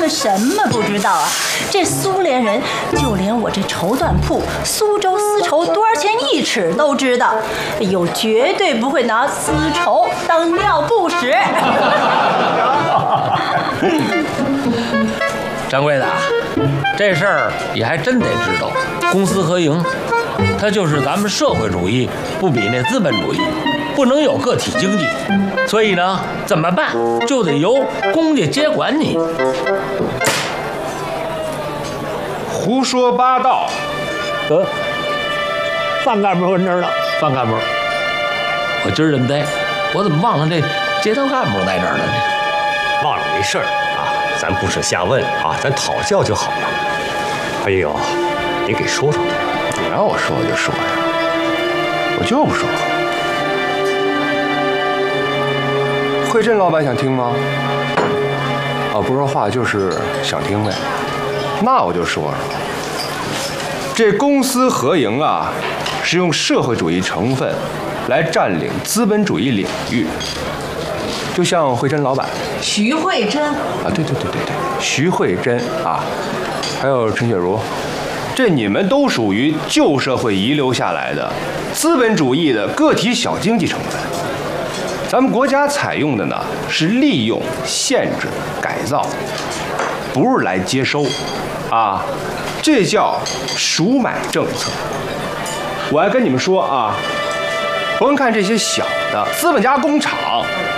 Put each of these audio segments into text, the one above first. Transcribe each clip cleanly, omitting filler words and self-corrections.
们什么不知道啊？这苏联人就连我这绸缎铺苏州丝绸多少钱一尺都知道，有绝对不会拿丝绸当尿布使。 掌柜的，这事儿你还真得知道。公私合营，它就是咱们社会主义不比那资本主义，不能有个体经济。所以呢，怎么办？就得由公家接管你。 胡说八道！ 范干部跟这儿呢。范干部，我今儿认得，我怎么忘了这街道干部在这儿了呢？ 忘了没事儿啊，咱不是瞎问啊，咱讨教就好了。哎呦，你给说说。 你让我说我就说呀，我就不说。慧珍老板想听吗？不说话就是想听呗。那我就说说，这公私合营啊，是用社会主义成分来占领资本主义领域。就像慧珍老板， 徐慧珍啊，对，徐慧珍啊，还有陈雪茹，这你们都属于旧社会遗留下来的资本主义的个体小经济成分。咱们国家采用的呢是利用、限制、改造，不是来接收，啊，这叫赎买政策。我还跟你们说啊，甭看这些小的资本家工厂，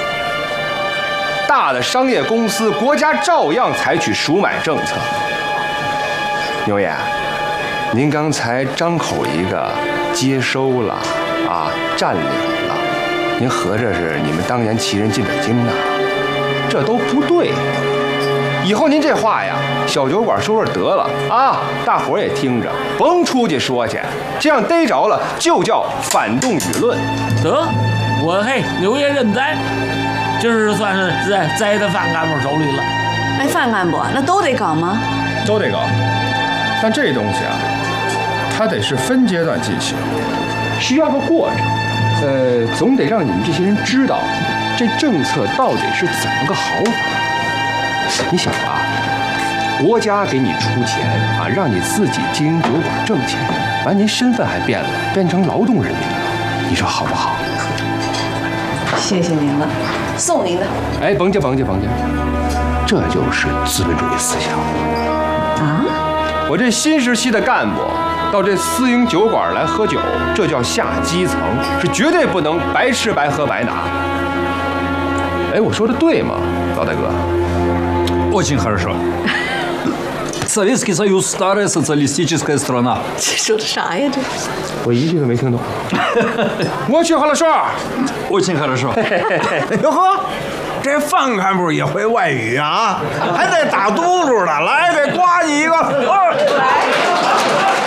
大的商业公司，国家照样采取赎买政策。牛爷，您刚才张口一个接收了啊，占领了，您合着是你们当年旗人进北京呢？这都不对。以后您这话呀，小酒馆说说得了啊，大伙儿也听着，甭出去说去，这样逮着了就叫反动舆论。 得，我牛爷认栽，今儿算是栽在范干部手里了。 哎，范干部，那都得搞吗？ 都得搞，但这东西啊，它得是分阶段进行，需要个过程。总得让你们这些人知道，这政策到底是怎么个好法。你想啊，国家给你出钱啊，让你自己经营酒馆挣钱，完您身份还变了，变成劳动人民了，你说好不好？ 谢谢您了，送您的。 哎，甭介，这就是资本主义思想啊！ 我这新时期的干部到这私营酒馆来喝酒，这叫下基层，是绝对不能白吃白喝白拿。哎，我说的对吗，老大哥 ？Очень хорошо. Советский Союз – старая социалистическая страна. 这说的啥呀？这我一句都没听懂。Очень хорошо. Очень хорошо. 哟呵，这范干部也会外语啊，还得打嘟噜的，来，给刮你一个。来。